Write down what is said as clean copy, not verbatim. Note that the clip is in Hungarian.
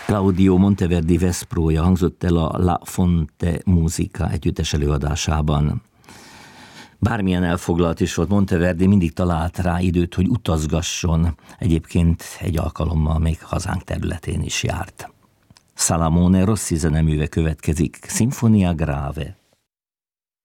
Claudio Monteverdi Veszprója hangzott el a La Fonte Musica együttes előadásában. Bármilyen elfoglalt is volt Monteverdi, mindig talált rá időt, hogy utazgasson. Egyébként egy alkalommal még hazánk területén is járt. Salamone Rossi zeneműve következik, Sinfonia Grave.